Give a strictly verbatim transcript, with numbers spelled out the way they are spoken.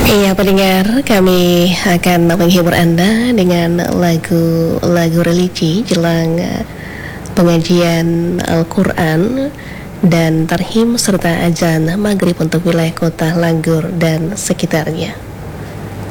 Iya pendengar, kami akan menghibur Anda dengan lagu-lagu religi jelang eh, pengajian Al-Quran dan tarhim serta azan maghrib untuk wilayah kota Langgur dan sekitarnya.